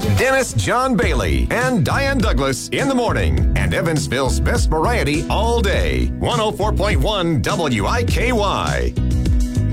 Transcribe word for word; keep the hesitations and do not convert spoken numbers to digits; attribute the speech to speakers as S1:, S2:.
S1: Dennis John Bailey and Diane Douglas in the morning, and Evansville's best variety all day. one oh four point one W I K Y.